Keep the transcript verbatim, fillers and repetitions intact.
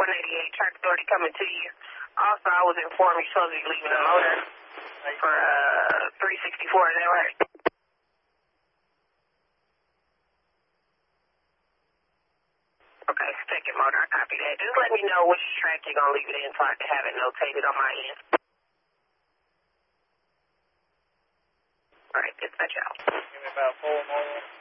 one eighty-eight, track authority coming to you. Also, I was informed you're supposed to be leaving the motor for uh, three sixty-four, is that right? Okay, second motor, I copy that. Just let me know which track you're going to leave it in so I can have it notated on my end. All right, dispatch out. Give me about four more.